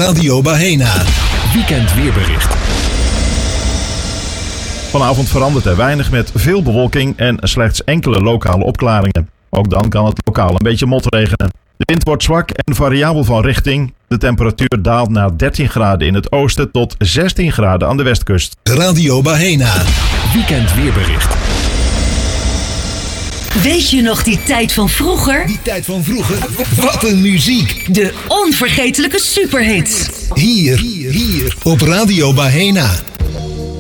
Radio Bahena. Weekend weerbericht. Vanavond verandert er weinig met veel bewolking en slechts enkele lokale opklaringen. Ook dan kan het lokaal een beetje motregenen. De wind wordt zwak en variabel van richting. De temperatuur daalt naar 13 graden in het oosten tot 16 graden aan de westkust. Radio Bahena. Weekend weerbericht. Weet je nog die tijd van vroeger? Die tijd van vroeger? Wat een muziek! De onvergetelijke superhits. Hier op Radio Bahena.